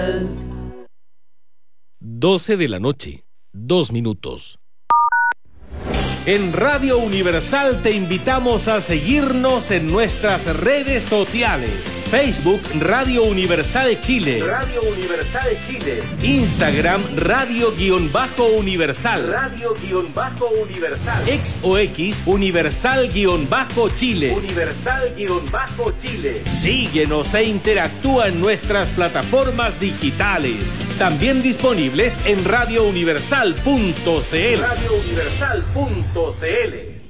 12 de la noche, 2 minutos. En Radio Universal te invitamos a seguirnos en nuestras redes sociales. Facebook Radio Universal Chile. Radio Universal Chile. Instagram Radio-Universal. Radio-Universal. X o X Universal-Chile. Universal-Chile. Síguenos e interactúa en nuestras plataformas digitales. También disponibles en radiouniversal.cl. radiouniversal.cl.